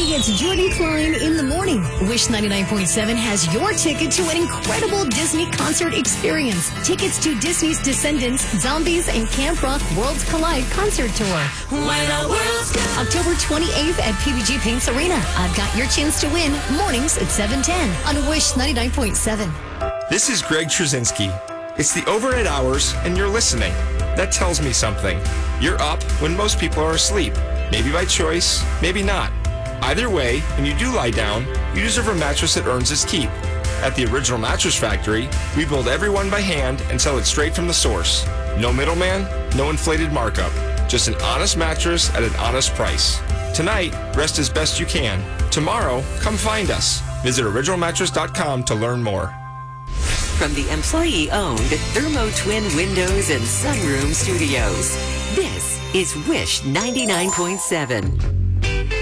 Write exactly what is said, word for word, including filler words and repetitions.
Hey, it's Jordan Klein in the morning. Wish ninety-nine point seven has your ticket to an incredible Disney concert experience. Tickets to Disney's Descendants, Zombies, and Camp Rock Worlds Collide concert tour. When our worlds collide. October twenty-eighth at P B G Paints Arena. I've got your chance to win mornings at seven ten on Wish ninety-nine point seven. This is Greg Trzynski. It's the overnight hours, and you're listening. That tells me something. You're up when most people are asleep. Maybe by choice, maybe not. Either way, when you do lie down, you deserve a mattress that earns its keep. At the Original Mattress Factory, we build every one by hand and sell it straight from the source. No middleman, no inflated markup. Just an honest mattress at an honest price. Tonight, rest as best you can. Tomorrow, come find us. Visit original mattress dot com to learn more. From the employee-owned Thermo Twin Windows and Sunroom Studios, this is Wish ninety-nine point seven.